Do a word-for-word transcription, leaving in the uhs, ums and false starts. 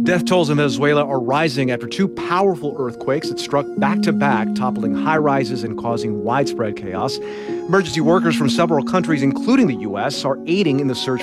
Death tolls in Venezuela are rising after two powerful earthquakes that struck back-to-back, toppling high-rises and causing widespread chaos. Emergency workers from several countries, including the U S, are aiding in the search